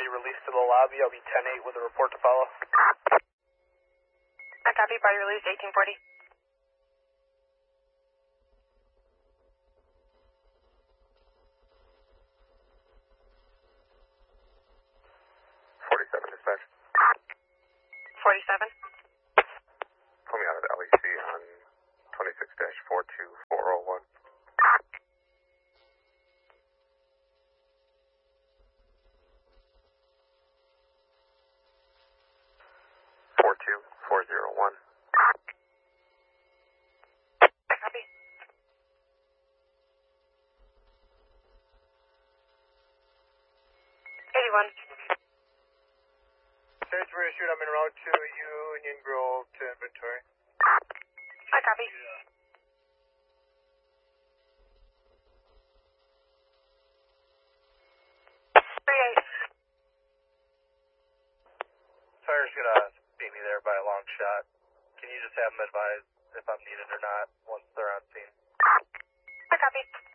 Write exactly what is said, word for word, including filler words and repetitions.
Body released to the lobby. I'll be ten eight with a report to follow. I copy. Body released eighteen forty. forty-seven dispatch. forty-seven. Pull me out of the L E C on twenty-six dash four two four oh one. four two four zero one. I copy. eighty-one. Search reissued. I'm en route to Union Grove to inventory. I copy. thirty-eight. Fire's gonna beat me there by a long shot. Can you just have them advise if I'm needed or not once they're on scene? I copy.